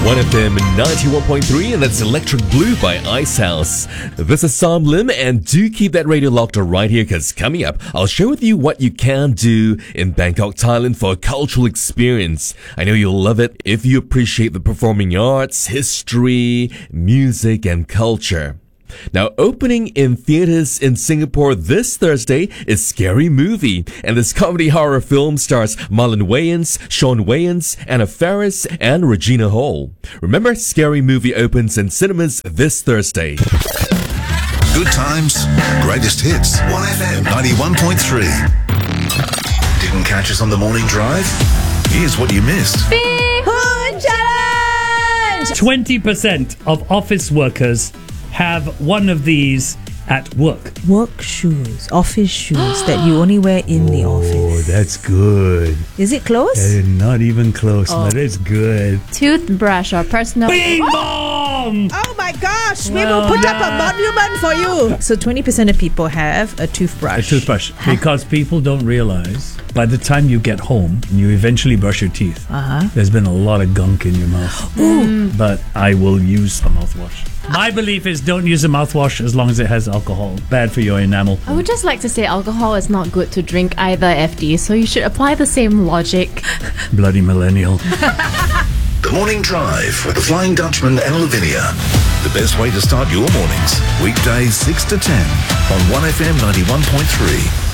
1FM 91.3, and that's Electric Blue by Icehouse. This is Sam Lim, and do keep that radio locked right here, because coming up, I'll share with you what you can do in Bangkok, Thailand for a cultural experience. I know you'll love it if you appreciate the performing arts, history, music, and culture. Now, opening in theaters in Singapore this Thursday is Scary Movie, and this comedy horror film stars Marlon Wayans, Sean Wayans, Anna Faris, and Regina Hall. Remember, Scary Movie opens in cinemas this Thursday. Good times, greatest hits. 1FM 91.3. Didn't catch us on the morning drive? Here's what you missed. Hoon Challenge! 20% of office workers have one of these at work. Work shoes, office shoes that you only wear in the Oh, office. that's good. Is it close? Not even close, but it's good. Toothbrush or personal. Bing bong! Oh my gosh, we Well will put up a done. monument for you. So 20% of people have a toothbrush. A toothbrush. Because people don't realize by the time you get home and you eventually brush your teeth, there's been a lot of gunk in your mouth. But I will use a mouthwash. My belief is don't use a mouthwash as long as it has alcohol. Bad for your enamel. I would just like to say alcohol is not good to drink either, FD, so you should apply the same logic. Bloody millennial. The Morning Drive with the Flying Dutchman and Lavinia. The best way to start your mornings. Weekdays 6 to 10 on 1FM 91.3.